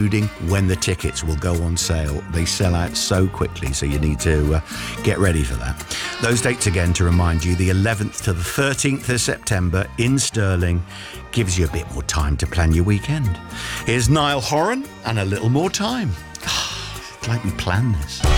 including when the tickets will go on sale. They sell out so quickly, so you need to get ready for that. Those dates again to remind you, the 11th to the 13th of September in Stirling. Gives you a bit more time to plan your weekend. Here's Niall Horan and A Little More Time. Like we planned this.